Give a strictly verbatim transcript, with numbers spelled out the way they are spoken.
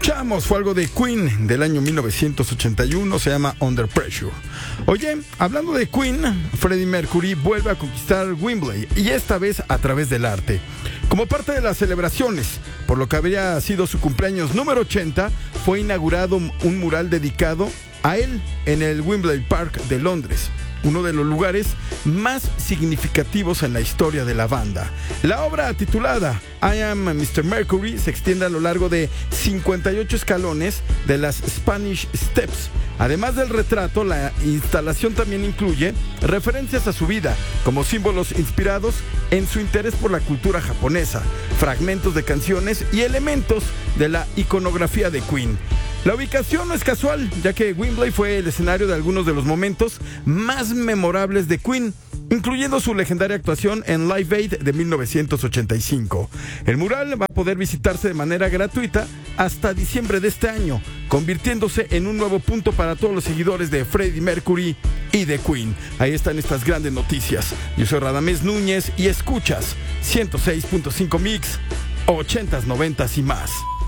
Escuchamos, fue algo de Queen del año mil novecientos ochenta y uno, se llama Under Pressure. Oye, hablando de Queen, Freddie Mercury vuelve a conquistar Wembley y esta vez a través del arte. Como parte de las celebraciones, por lo que habría sido su cumpleaños número ochenta, fue inaugurado un mural dedicado a él en el Wembley Park de Londres, uno de los lugares más significativos en la historia de la banda. La obra, titulada I Am mister Mercury, se extiende a lo largo de cincuenta y ocho escalones de las Spanish Steps. Además del retrato, la instalación también incluye referencias a su vida, como símbolos inspirados en su interés por la cultura japonesa, fragmentos de canciones y elementos de la iconografía de Queen. La ubicación no es casual, ya que Wembley fue el escenario de algunos de los momentos más memorables de Queen, incluyendo su legendaria actuación en Live Aid de mil novecientos ochenta y cinco. El mural va a poder visitarse de manera gratuita hasta diciembre de este año, convirtiéndose en un nuevo punto para todos los seguidores de Freddie Mercury y de Queen. Ahí están estas grandes noticias. Yo soy Radamés Núñez y escuchas ciento seis punto cinco Mix, ochentas, noventas y más.